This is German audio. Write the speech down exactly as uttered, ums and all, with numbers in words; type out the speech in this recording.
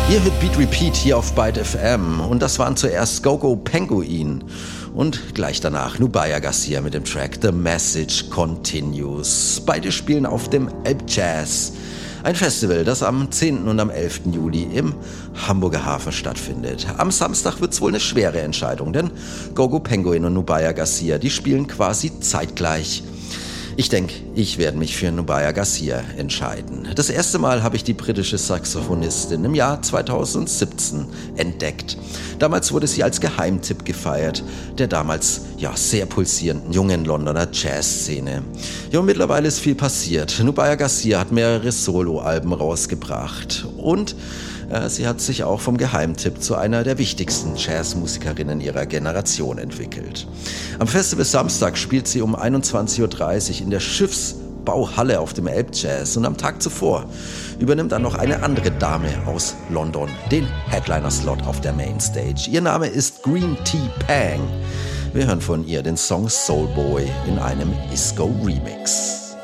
Ihr hört Beat Repeat hier auf Byte F M und das waren zuerst Gogo Penguin und gleich danach Nubya Garcia mit dem Track The Message Continues. Beide spielen auf dem Elbjazz, ein Festival, das am zehnten und am elften Juli im Hamburger Hafen stattfindet. Am Samstag wird es wohl eine schwere Entscheidung, denn Gogo Penguin und Nubya Garcia, die spielen quasi zeitgleich. Ich denke, ich werde mich für Nubya Garcia entscheiden. Das erste Mal habe ich die britische Saxophonistin im Jahr zweitausendsiebzehn entdeckt. Damals wurde sie als Geheimtipp gefeiert, der damals ja sehr pulsierenden jungen Londoner Jazzszene. Ja, und mittlerweile ist viel passiert. Nubya Garcia hat mehrere Soloalben rausgebracht und äh, sie hat sich auch vom Geheimtipp zu einer der wichtigsten Jazzmusikerinnen ihrer Generation entwickelt. Am Festival Samstag spielt sie um einundzwanzig Uhr dreißig in der Schiffsbauhalle auf dem Elbjazz und am Tag zuvor übernimmt dann noch eine andere Dame aus London den Headliner-Slot auf der Mainstage. Ihr Name ist Green Tea Pang. Wir hören von ihr den Song Soul Boy in einem Isco Remix.